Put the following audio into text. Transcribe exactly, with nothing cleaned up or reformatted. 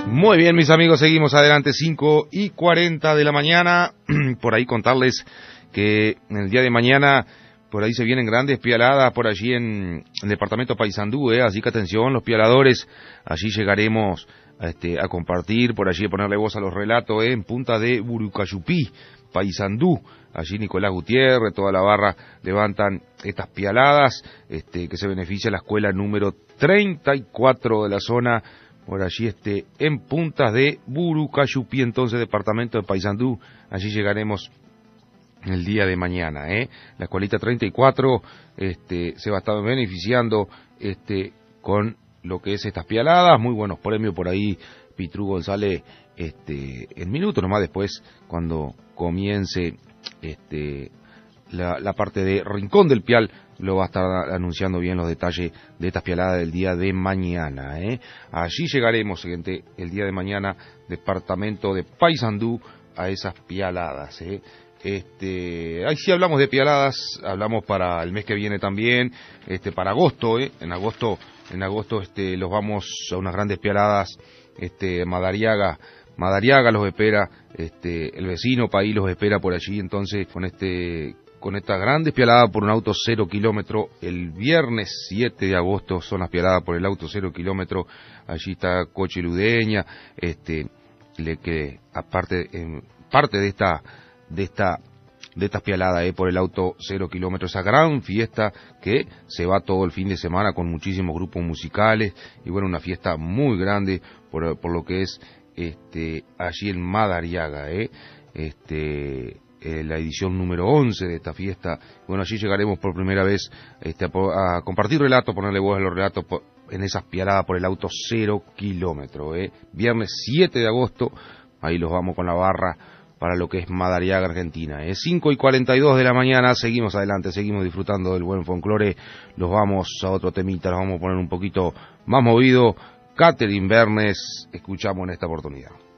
Muy bien, mis amigos, seguimos adelante, cinco y cuarenta de la mañana. Por ahí contarles que el día de mañana, por ahí se vienen grandes pialadas por allí en el departamento Paysandú, ¿eh? Así que atención, los pialadores, allí llegaremos este, a compartir, por allí a ponerle voz a los relatos, ¿eh? En Punta de Burucayupí, Paysandú. Allí Nicolás Gutiérrez, toda la barra levantan estas pialadas, este, que se beneficia la escuela número treinta y cuatro de la zona, por allí este, en Puntas de Burucayupí, entonces departamento de Paysandú. Allí llegaremos el día de mañana, ¿eh? La escuelita treinta y cuatro este, se va a estar beneficiando este, con lo que es estas pialadas, muy buenos premios por ahí. Pitrú González, este, en minutos nomás después, cuando comience este, la, la parte de Rincón del Pial, lo va a estar anunciando bien los detalles de estas pialadas del día de mañana, ¿eh? Allí llegaremos, gente, el día de mañana, departamento de Paysandú, a esas pialadas, ¿eh? Este, ahí sí hablamos de pialadas, hablamos para el mes que viene también, este, para agosto, ¿eh? En agosto, en agosto, este, los vamos a unas grandes pialadas, este, Madariaga, Madariaga los espera, este, el vecino país los espera por allí, entonces, con este, con esta grandes pialadas por un auto cero kilómetro, el viernes siete de agosto son las pialadas por el auto cero kilómetro, allí está Coche Ludeña, este, le que aparte, en parte de esta, de esta, de estas pialadas, eh, por el auto cero kilómetros, esa gran fiesta que se va todo el fin de semana con muchísimos grupos musicales, y bueno, una fiesta muy grande por, por lo que es, este, allí en Madariaga, eh, este, Eh, la edición número once de esta fiesta. Bueno, allí llegaremos por primera vez este, a, a compartir relatos, ponerle voz a los relatos por, en esas pialadas por el auto cero kilómetro. Eh. Viernes siete de agosto, ahí los vamos con la barra para lo que es Madariaga, Argentina. Eh. cinco y cuarenta y dos de la mañana, seguimos adelante, seguimos disfrutando del buen folclore, los vamos a otro temita, los vamos a poner un poquito más movido. Catherine Bernes, escuchamos en esta oportunidad.